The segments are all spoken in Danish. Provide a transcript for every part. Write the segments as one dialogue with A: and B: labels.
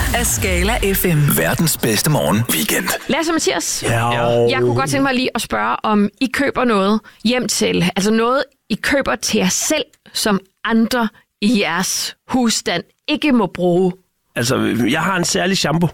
A: af Skala FM.
B: Verdens bedste morgen weekend.
C: Lasse og Mathias,
D: Ja.
C: jeg kunne godt tænke mig lige at spørge, om I køber noget hjem til. Altså noget, I køber til jer selv, som andre i jeres husstand ikke må bruge.
D: Altså, jeg har en særlig shampoo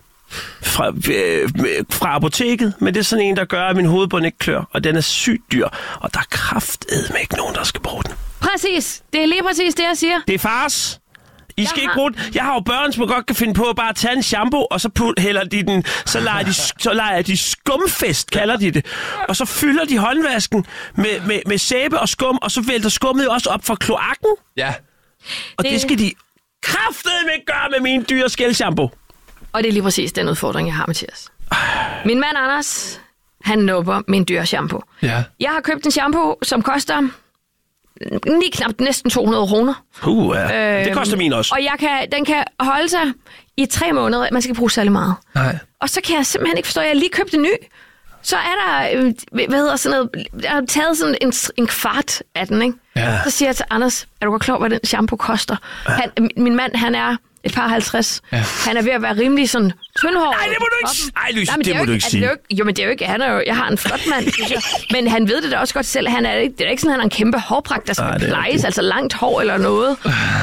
D: fra apoteket, men det er sådan en, der gør, at min hovedbund ikke klør, og den er sygt dyr, og der er kraftedme ikke nogen, der skal bruge den.
C: Præcis. Det er lige præcis det, jeg siger.
D: Det er fars. I skal ikke bruge den. Jeg har jo børn, som godt kan finde på at bare tage en shampoo, og så hælder de den, så leger de skumfest, kalder de det. Og så fylder de håndvasken med sæbe og skum, og så vælter skummet jo også op fra kloakken.
E: Ja.
D: Og det skal de kraftedme ikke gøre med min dyre skældshampoo.
C: Og det er lige præcis den udfordring, jeg har, Mathias. Min mand Anders, han nupper min dyre shampoo.
E: Ja.
C: Jeg har købt en shampoo, som koster lige knap næsten 200 kroner.
D: Det koster min også.
C: Og den kan holde sig i 3 måneder. Man skal ikke bruge særlig meget.
E: Nej.
C: Og så kan jeg simpelthen ikke forstå, at jeg lige købte en ny. Så er der, jeg har taget sådan en kvart af den, ikke?
E: Ja.
C: Så siger jeg til Anders, er du godt klar, hvad den shampoo koster? Min mand, han er et par 50. Ja. Han er ved at være rimelig sådan tyndhåret.
D: Nej, det må du ikke sige. Ej, Lys, det må du ikke sige.
C: Men det er jo ikke, jeg har en flot mand, synes jeg. Men han ved det da også godt selv. Det er ikke sådan, han har en kæmpe hårpragt, der skal plejes, altså langt hår eller noget.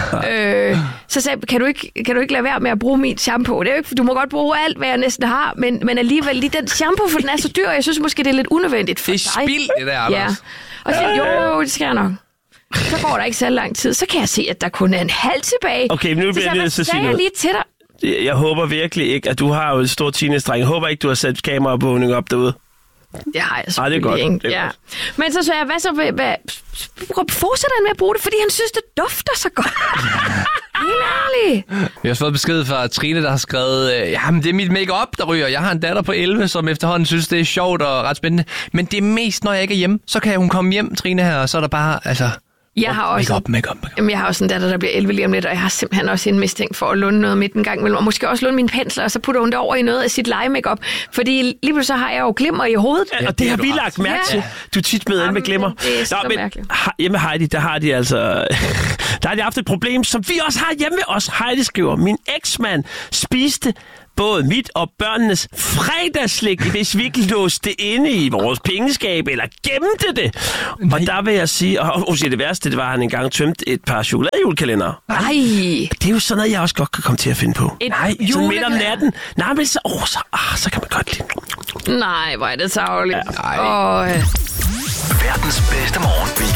C: Så sagde jeg, kan du ikke lade være med at bruge min shampoo? Det er jo ikke, du må godt bruge alt, hvad jeg næsten har, men alligevel lige den shampoo, for den er så dyr, og jeg synes måske, det er lidt unødvendigt for dig.
E: Det er spild, det der, Anders.
C: Ja. Og så siger jo, det skal jeg nok. Så går der ikke så lang tid, så kan jeg se, at der kun er en halv tilbage.
D: Okay, men nu bliver jeg nødt til at sige noget.
C: Lige til dig.
D: Jeg håber virkelig ikke, at du har jo en stor teenage-dreng. Jeg håber ikke, du har sat kameraovervågning op derude.
C: Det har jeg selvfølgelig
D: det er godt.
C: ikke.
D: Det er
C: godt. Men så sagde jeg, fortsætter han med at bruge det, fordi han synes, det dufter så godt. Helt ærligt.
E: Vi har også fået besked fra Trine, der har skrevet, jamen det er mit make-up, der ryger. Jeg har en datter på 11, som efterhånden synes, det er sjovt og ret spændende. Men det er mest, når jeg ikke er hjemme. Så kan hun komme hjem, Trine her, og så er der bare,
C: jeg har også,
E: make-up.
C: Jamen, jeg har også en datter, der bliver 11 lige om lidt, og jeg har simpelthen også en mistænkt for at låne noget midt en gang imellem, og måske også låne mine pensler, og så putter hun det over i noget af sit lege-makeup. Fordi lige pludselig så har jeg jo glimmer i hovedet.
D: Ja, og det har vi lagt mærke til. Du er tit med med glimmer.
C: Det er så mærkeligt.
D: Hjemme Heidi, der har de altså... der har de haft et problem, som vi også har hjemme ved os. Heidi skriver, min eksmand spiste både mit og børnenes fredagsslik, hvis vi ikke låste det inde i vores pengeskab, eller gemte det. Nej. Og der vil jeg sige, og det værste, det var, at han engang tømte et par chokoladejulekalendere.
C: Nej.
D: Det er jo sådan noget, jeg også godt kan komme til at finde på.
C: Nej,
D: sådan midt om natten. Nej, men så kan man godt lide.
C: Nej, hvor er det tarveligt.
D: Ja.
B: Verdens bedste morgen